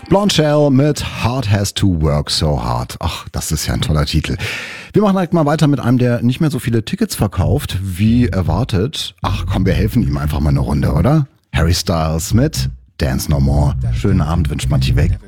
Blonde Shell mit Heart Has to Work So Hard. Ach, das ist ja ein toller Titel. Wir machen direkt mal weiter mit einem, der nicht mehr so viele Tickets verkauft, wie erwartet. Ach komm, wir helfen ihm einfach mal eine Runde, oder? Harry Styles mit Dance No More. Schönen Abend wünscht Matti weg.